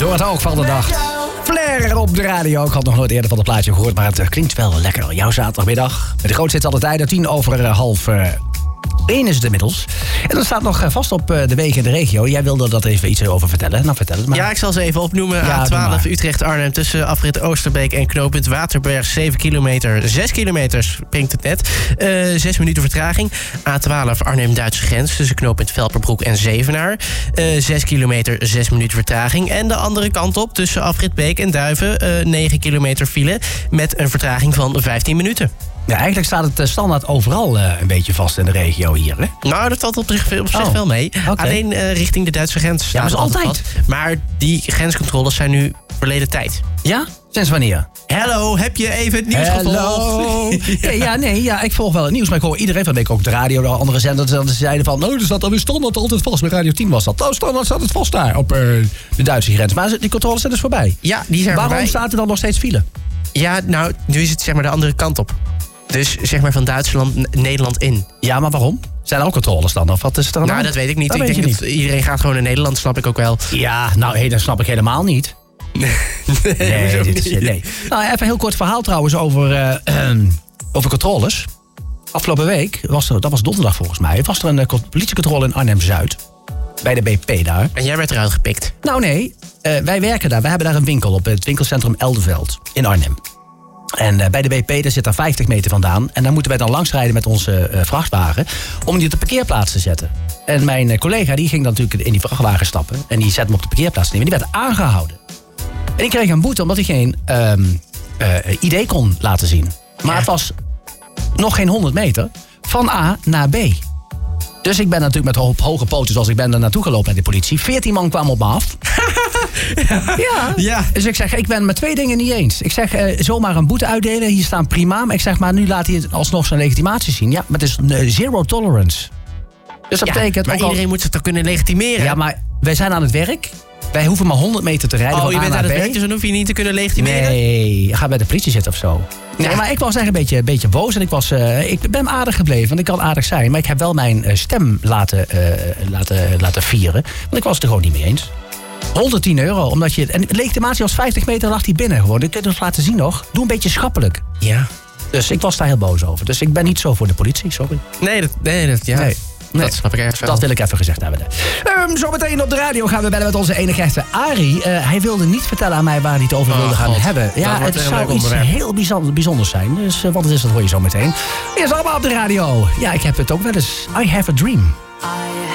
Door het oog van de dag. Flair op de radio. Ik had nog nooit eerder van het plaatje gehoord, maar het klinkt wel lekker. Jouw zaterdagmiddag. Met de grootste hits alle tijden. 1:10 is het inmiddels. En dat staat nog vast op de wegen in de regio. Jij wilde dat even iets over vertellen. Nou, vertel het maar. Ja, ik zal ze even opnoemen. Ja, A12 Utrecht-Arnhem tussen afrit Oosterbeek en knooppunt Waterberg. 7 kilometer. 6 kilometer springt het net. 6 minuten vertraging. A12 Arnhem-Duitse grens tussen knooppunt Velperbroek en Zevenaar. 6 kilometer, 6 minuten vertraging. En de andere kant op tussen afrit Beek en Duiven. 9 kilometer file met een vertraging van 15 minuten. Ja, eigenlijk staat het standaard overal een beetje vast in de regio hier, hè? Nou, dat valt op zich wel mee. Okay. Alleen richting de Duitse grens. Ja, maar is altijd. Vast. Maar die grenscontroles zijn nu verleden tijd. Ja? Sinds wanneer? Hallo, heb je even het nieuws gevolgd? Ja, ik volg wel het nieuws. Maar ik hoor iedereen van de week ook de radio, de andere zenders, die zeiden van, nou, er staat alweer standaard altijd vast. Bij Radio 10 was dat. Nou, standaard staat het vast daar op de Duitse grens. Maar die controles zijn dus voorbij. Ja, die zijn voorbij. Waarom staat er dan nog steeds file? Ja, nou, nu is het zeg maar de andere kant op. Dus zeg maar van Duitsland, Nederland in. Ja, maar waarom? Zijn er ook controles dan? Of wat is er dan? Nou, dat weet ik niet. Dat ik denk dat iedereen gaat gewoon naar Nederland, snap ik ook wel. Ja, nou, dat snap ik helemaal niet. Nee. Nou, even een heel kort verhaal trouwens over controles. Afgelopen week, dat was donderdag volgens mij, was er een politiecontrole in Arnhem-Zuid. Bij de BP daar. En jij werd eruit gepikt? Nou nee, wij werken daar. Wij hebben daar een winkel op het winkelcentrum Elderveld in Arnhem. En bij de BP, daar zit daar 50 meter vandaan. En daar moeten wij dan langs rijden met onze vrachtwagen om die op de parkeerplaats te zetten. En mijn collega die ging dan natuurlijk in die vrachtwagen stappen. En die zette hem op de parkeerplaats neer. Die werd aangehouden. En die kreeg een boete omdat hij geen ID kon laten zien. Maar het was nog geen 100 meter van A naar B. Dus ik ben natuurlijk met hoge poten zoals ik ben er naartoe gelopen met de politie. 14 man kwamen op me af. Ja. Dus ik zeg, ik ben met 2 dingen niet eens. Ik zeg, zomaar een boete uitdelen, hier staan prima. Maar ik zeg, maar nu laat hij alsnog zijn legitimatie zien. Ja, maar het is zero tolerance. Dus dat betekent... Maar iedereen moet zich toch kunnen legitimeren? Ja, maar wij zijn aan het werk. Wij hoeven maar 100 meter te rijden van A naar B. Je bent aan het werk, dus dan hoef je niet te kunnen legitimeren? Nee, je gaat bij de politie zitten of zo. Nee, maar ik was echt een beetje boos. En ik ben aardig gebleven, want ik kan aardig zijn. Maar ik heb wel mijn stem laten vieren. Want ik was het er gewoon niet mee eens. €110, omdat je... En de legitimatie was 50 meter, lag die binnen gewoon. Dat kun je nog laten zien nog. Doe een beetje schappelijk. Ja. Dus ik was daar heel boos over. Dus ik ben niet zo voor de politie, sorry. Nee. Dat snap ik ergens wel. Dat wil ik even gezegd hebben. Zometeen op de radio gaan we bellen met onze enige echte Arie. Hij wilde niet vertellen aan mij waar hij het over wilde gaan hebben. Ja, het zou iets heel bijzonders zijn. Dus wat is dat, hoor je zo meteen. Eerst allemaal op de radio. Ja, ik heb het ook wel eens. I have a dream.